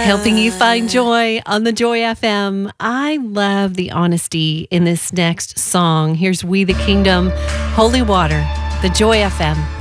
helping you find joy on the Joy FM. I love the honesty in this next song. Here's We the Kingdom, Holy Water, the Joy FM.